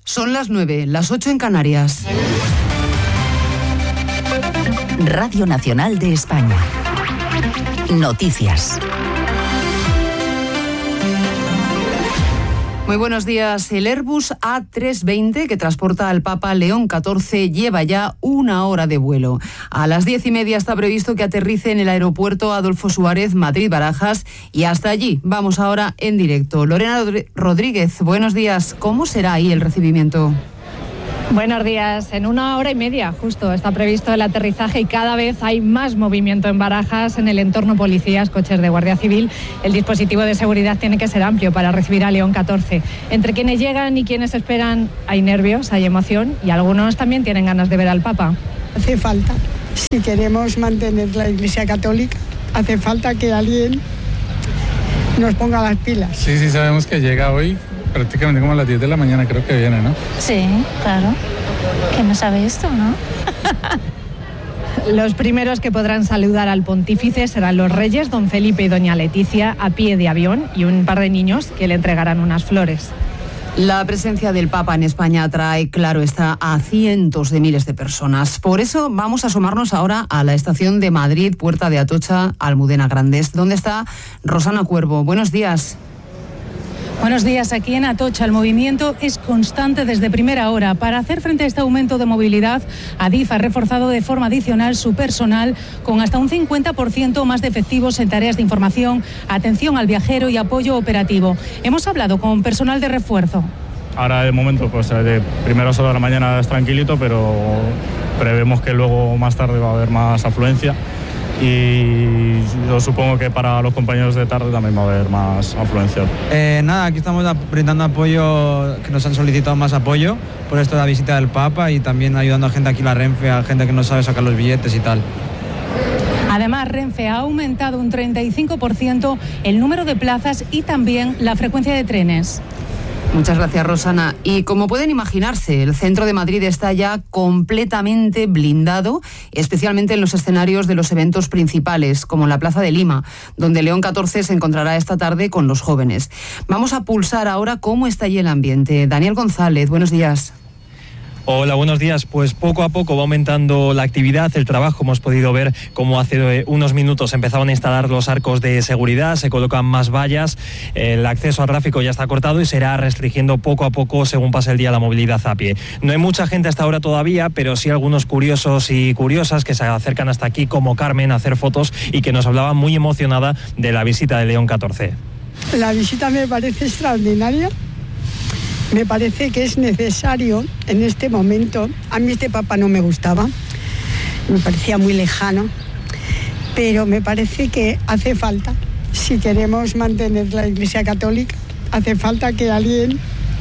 Son las 9, las 8 en Canarias. Radio Nacional de España. Noticias. Muy buenos días. El Airbus A320 que transporta al Papa León XIV lleva ya 1 hora de vuelo. A las 10:30 está previsto que aterrice en el aeropuerto Adolfo Suárez, Madrid-Barajas, y hasta allí vamos ahora en directo. Lorena Rodríguez, buenos días. ¿Cómo será ahí el recibimiento? Buenos días. En 1 hora y media justo está previsto el aterrizaje y cada vez hay más movimiento en Barajas, en el entorno policías, coches de Guardia Civil. El dispositivo de seguridad tiene que ser amplio para recibir a León XIV. Entre quienes llegan y quienes esperan hay nervios, hay emoción y algunos también tienen ganas de ver al Papa. Hace falta, si queremos mantener la Iglesia Católica, hace falta que alguien nos ponga las pilas. Sí, sabemos que llega hoy. Prácticamente como a las 10 de la mañana creo que viene, ¿no? Sí, claro. Que no sabe esto, ¿no? Los primeros que podrán saludar al pontífice serán los reyes, don Felipe y doña Leticia, a pie de avión, y un par de niños que le entregarán unas flores. La presencia del Papa en España atrae, claro está, a cientos de miles de personas. Por eso vamos a asomarnos ahora a la estación de Madrid, Puerta de Atocha, Almudena Grandes, donde está Rosana Cuervo. Buenos días. Buenos días. Aquí en Atocha el movimiento es constante desde primera hora. Para hacer frente a este aumento de movilidad, Adif ha reforzado de forma adicional su personal con hasta un 50% más de efectivos en tareas de información, atención al viajero y apoyo operativo. Hemos hablado con personal de refuerzo. Ahora de momento, pues de primeras horas de la mañana es tranquilito, pero prevemos que luego más tarde va a haber más afluencia. Y yo supongo que para los compañeros de tarde también va a haber más afluencia. Aquí estamos brindando apoyo, que nos han solicitado más apoyo por esto de la visita del Papa y también ayudando a gente aquí en la Renfe, a gente que no sabe sacar los billetes y tal. Además, Renfe ha aumentado un 35% el número de plazas y también la frecuencia de trenes. Muchas gracias, Rosana. Y como pueden imaginarse, el centro de Madrid está ya completamente blindado, especialmente en los escenarios de los eventos principales, como en la Plaza de Lima, donde León XIV se encontrará esta tarde con los jóvenes. Vamos a pulsar ahora cómo está allí el ambiente. Daniel González, buenos días. Hola, buenos días. Pues poco a poco va aumentando la actividad, el trabajo. Hemos podido ver cómo hace unos minutos empezaban a instalar los arcos de seguridad, se colocan más vallas, el acceso al tráfico ya está cortado y se irá restringiendo poco a poco según pase el día la movilidad a pie. No hay mucha gente hasta ahora todavía, pero sí algunos curiosos y curiosas que se acercan hasta aquí, como Carmen, a hacer fotos y que nos hablaba muy emocionada de la visita de León XIV. La visita me parece extraordinaria. Me parece que es necesario en este momento. A mí este Papa no me gustaba, me parecía muy lejano, pero me parece que hace falta, si queremos mantener la Iglesia Católica, hace falta que alguien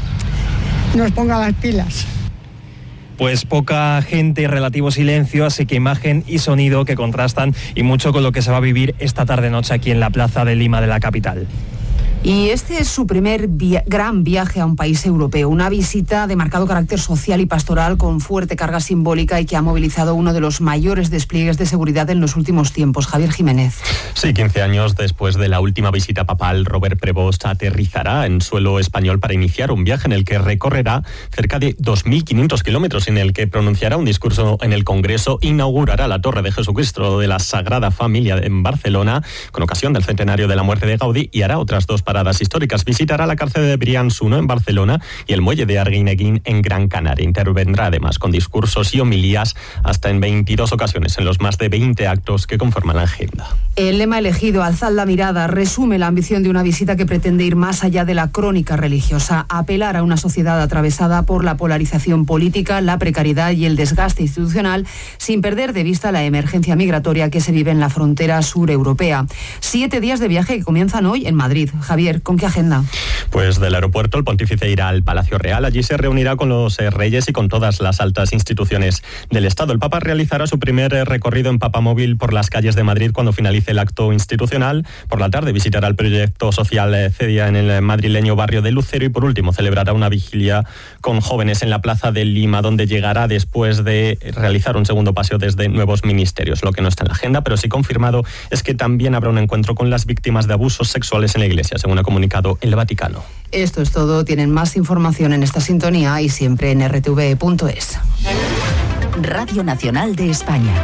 nos ponga las pilas. Pues poca gente, relativo silencio, así que imagen y sonido que contrastan y mucho con lo que se va a vivir esta tarde-noche aquí en la Plaza de Lima de la capital. Y este es su primer gran viaje a un país europeo, una visita de marcado carácter social y pastoral con fuerte carga simbólica y que ha movilizado uno de los mayores despliegues de seguridad en los últimos tiempos. Javier Jiménez. Sí, 15 años después de la última visita papal, Robert Prevost aterrizará en suelo español para iniciar un viaje en el que recorrerá cerca de 2.500 kilómetros, en el que pronunciará un discurso en el Congreso, inaugurará la Torre de Jesucristo de la Sagrada Familia en Barcelona, con ocasión del centenario de la muerte de Gaudí, y hará otras dos paradas históricas. Visitará la cárcel de Brians 1 en Barcelona y el muelle de Arguineguín en Gran Canaria. Intervendrá además con discursos y homilías hasta en 22 ocasiones en los más de 20 actos que conforman la agenda. El lema elegido, Alzad la mirada, resume la ambición de una visita que pretende ir más allá de la crónica religiosa, apelar a una sociedad atravesada por la polarización política, la precariedad y el desgaste institucional, sin perder de vista la emergencia migratoria que se vive en la frontera sur europea. 7 días de viaje que comienzan hoy en Madrid. Javier, ¿con qué agenda? Pues del aeropuerto el pontífice irá al Palacio Real. Allí se reunirá con los reyes y con todas las altas instituciones del Estado. El Papa realizará su primer recorrido en papamóvil por las calles de Madrid cuando finalice el acto institucional. Por la tarde visitará el proyecto social CEDIA en el madrileño barrio de Lucero y por último celebrará una vigilia con jóvenes en la Plaza de Lima, donde llegará después de realizar un segundo paseo desde nuevos ministerios. Lo que no está en la agenda, pero sí confirmado, es que también habrá un encuentro con las víctimas de abusos sexuales en la Iglesia. Según según ha comunicado el Vaticano. Esto es todo. Tienen más información en esta sintonía y siempre en rtv.es. Radio Nacional de España.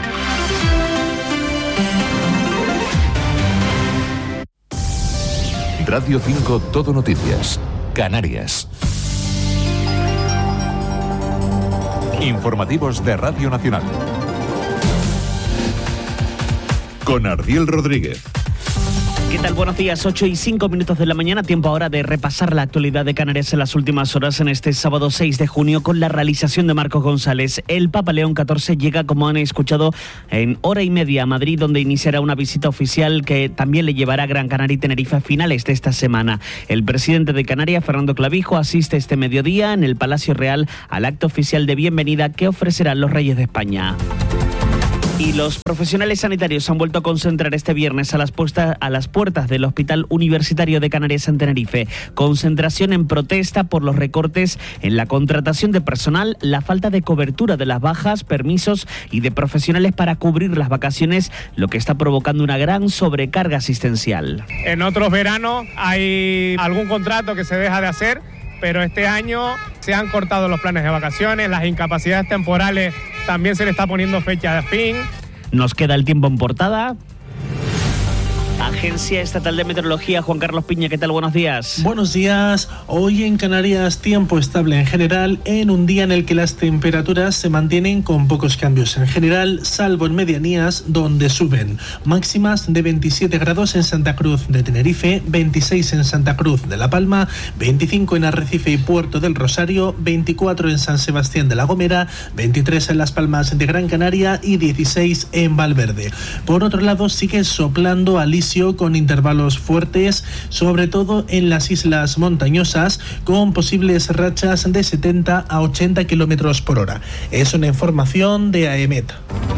Radio 5 Todo Noticias. Canarias. Informativos de Radio Nacional. Con Ardiel Rodríguez. ¿Qué tal? Buenos días, 8:05 de la mañana, tiempo ahora de repasar la actualidad de Canarias en las últimas horas en este sábado 6 de junio con la realización de Marcos González. El Papa León XIV llega, como han escuchado, en hora y media a Madrid, donde iniciará una visita oficial que también le llevará a Gran Canaria y Tenerife a finales de esta semana. El presidente de Canarias, Fernando Clavijo, asiste este mediodía en el Palacio Real al acto oficial de bienvenida que ofrecerán los Reyes de España. Y los profesionales sanitarios han vuelto a concentrar este viernes a las puertas del Hospital Universitario de Canarias en Tenerife. Concentración en protesta por los recortes en la contratación de personal, la falta de cobertura de las bajas, permisos y de profesionales para cubrir las vacaciones, lo que está provocando una gran sobrecarga asistencial. En otros veranos hay algún contrato que se deja de hacer, pero este año se han cortado los planes de vacaciones, las incapacidades temporales también se le está poniendo fecha de fin. Nos queda el tiempo en portada. Agencia Estatal de Meteorología, Juan Carlos Piña, ¿qué tal? Buenos días. Buenos días. Hoy en Canarias tiempo estable en general, en un día en el que las temperaturas se mantienen con pocos cambios en general, salvo en medianías donde suben. Máximas de 27 grados en Santa Cruz de Tenerife, 26 en Santa Cruz de La Palma, 25 en Arrecife y Puerto del Rosario, 24 en San Sebastián de La Gomera, 23 en Las Palmas de Gran Canaria y 16 en Valverde. Por otro lado, sigue soplando alisio con intervalos fuertes, sobre todo en las islas montañosas, con posibles rachas de 70 a 80 kilómetros por hora. Es una información de AEMET.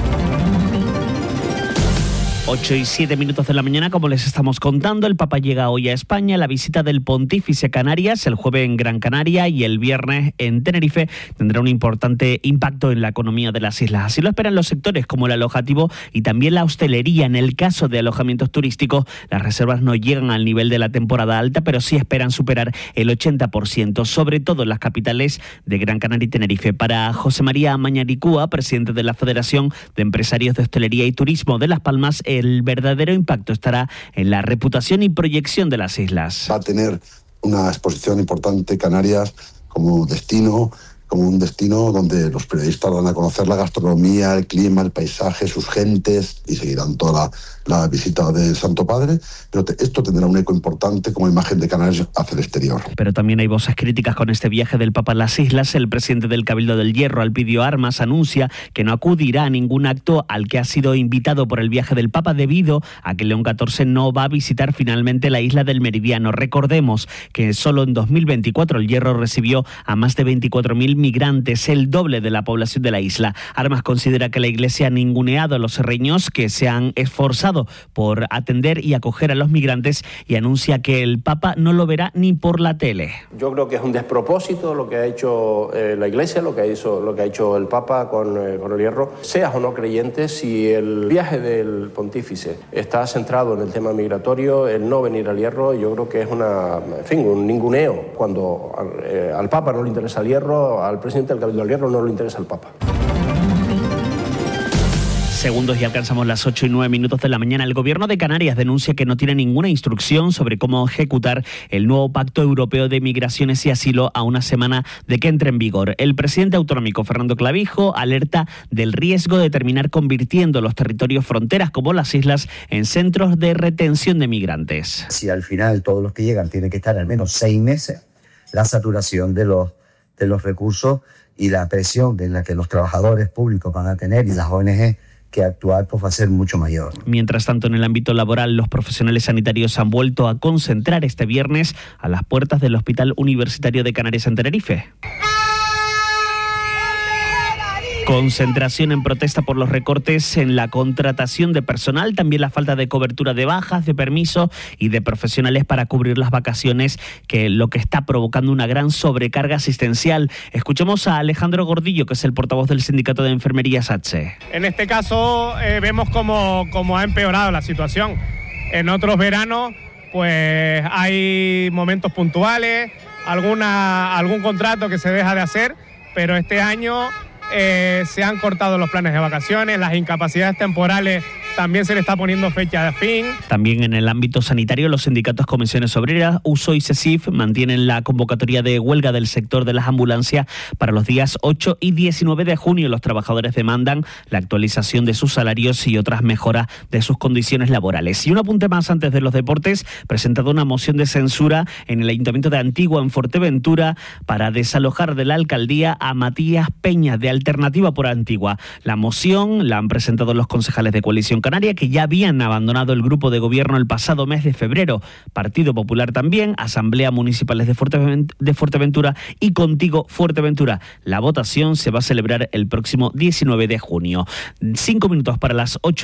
8:07 de la mañana, como les estamos contando, el Papa llega hoy a España. La visita del Pontífice a Canarias, el jueves en Gran Canaria y el viernes en Tenerife, tendrá un importante impacto en la economía de las islas. Así lo esperan los sectores como el alojativo y también la hostelería. En el caso de alojamientos turísticos, las reservas no llegan al nivel de la temporada alta, pero sí esperan superar el 80%, sobre todo en las capitales de Gran Canaria y Tenerife. Para José María Mañaricúa, presidente de la Federación de Empresarios de Hostelería y Turismo de Las Palmas, el verdadero impacto estará en la reputación y proyección de las islas. Va a tener una exposición importante Canarias como un destino donde los periodistas van a conocer la gastronomía, el clima, el paisaje, sus gentes, y seguirán toda la visita del Santo Padre, pero esto tendrá un eco importante como imagen de Canarias hacia el exterior. Pero también hay voces críticas con este viaje del Papa a las islas. El presidente del Cabildo del Hierro, Alpidio Armas, anuncia que no acudirá a ningún acto al que ha sido invitado por el viaje del Papa debido a que León XIV no va a visitar finalmente la isla del Meridiano. Recordemos que solo en 2024 el Hierro recibió a más de 24.000 migrantes, el doble de la población de la isla. Armas considera que la Iglesia ha ninguneado a los serreños que se han esforzado por atender y acoger a los migrantes y anuncia que el Papa no lo verá ni por la tele. Yo creo que es un despropósito lo que ha hecho la Iglesia, lo que ha hecho el Papa con el Hierro. Seas o no creyente, si el viaje del Pontífice está centrado en el tema migratorio, el no venir al Hierro, yo creo que es un ninguneo. Cuando al Papa no le interesa el Hierro, al presidente del Cabildo del Hierro no le interesa el Papa. Segundos y alcanzamos las 8:09 de la mañana. El gobierno de Canarias denuncia que no tiene ninguna instrucción sobre cómo ejecutar el nuevo Pacto Europeo de Migraciones y Asilo a una semana de que entre en vigor. El presidente autonómico Fernando Clavijo alerta del riesgo de terminar convirtiendo los territorios fronteras como las islas en centros de retención de migrantes. Si al final todos los que llegan tienen que estar al menos 6 meses, la saturación de los recursos y la presión de la que los trabajadores públicos van a tener y las ONG que actuar va a ser mucho mayor. Mientras tanto, en el ámbito laboral, los profesionales sanitarios han vuelto a concentrar este viernes a las puertas del Hospital Universitario de Canarias en Tenerife. Concentración en protesta por los recortes en la contratación de personal, también la falta de cobertura de bajas, de permiso y de profesionales para cubrir las vacaciones, lo que está provocando una gran sobrecarga asistencial. Escuchemos a Alejandro Gordillo, que es el portavoz del Sindicato de Enfermería SATSE. En este caso vemos cómo ha empeorado la situación. En otros veranos pues hay momentos puntuales, algún contrato que se deja de hacer, pero este año se han cortado los planes de vacaciones, las incapacidades temporales también se le está poniendo fecha de fin. También en el ámbito sanitario, los sindicatos Comisiones Obreras, USO y CESIF mantienen la convocatoria de huelga del sector de las ambulancias para los días 8 y 19 de junio. Los trabajadores demandan la actualización de sus salarios y otras mejoras de sus condiciones laborales. Y un apunte más antes de los deportes, presentado una moción de censura en el Ayuntamiento de Antigua, en Fuerteventura, para desalojar de la alcaldía a Matías Peña, de Alternativa por Antigua. La moción la han presentado los concejales de Coalición Canaria, que ya habían abandonado el grupo de gobierno el pasado mes de febrero. Partido Popular también, Asamblea Municipales de Fuerteventura y Contigo Fuerteventura. La votación se va a celebrar el próximo 19 de junio. 5 minutos para las 8.